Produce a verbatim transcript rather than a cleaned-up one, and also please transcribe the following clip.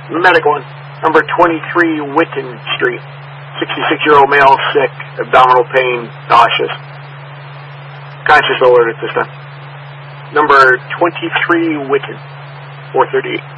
Medical one. Number twenty-three Witten Street. sixty-six-year-old male, sick, abdominal pain, nauseous. Conscious alert at this time. Number twenty-three Witten. four thirty-eight.